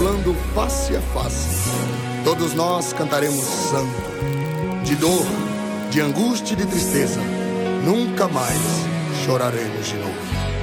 contemplando face a face, todos nós cantaremos santo. De dor, de angústia e de tristeza, nunca mais choraremos de novo.